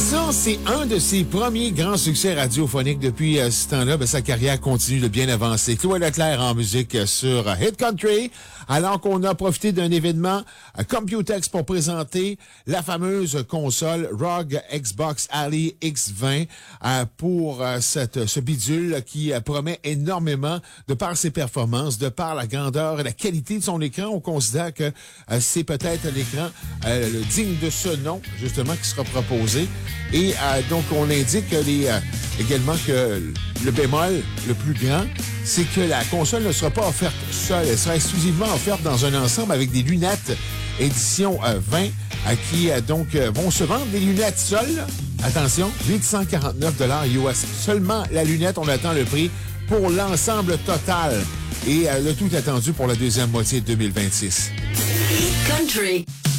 ça, c'est un de ses premiers grands succès radiophoniques. Depuis ce temps-là, sa carrière continue de bien avancer. Chloé Leclerc en musique sur Hit Country, alors qu'on a profité d'un événement Computex pour présenter la fameuse console ROG Xbox Ali X20 pour ce bidule qui promet énormément de par ses performances, de par la grandeur et la qualité de son écran. On considère que c'est peut-être l'écran digne de ce nom, justement, qui sera proposé. Et donc, on indique également que le bémol le plus grand, c'est que la console ne sera pas offerte seule. Elle sera exclusivement offerte dans un ensemble avec des lunettes édition 20 qui donc vont se vendre. Des lunettes seules, attention, 849 US. Seulement la lunette, on attend le prix pour l'ensemble total. Et le tout attendu pour la deuxième moitié de 2026. Country.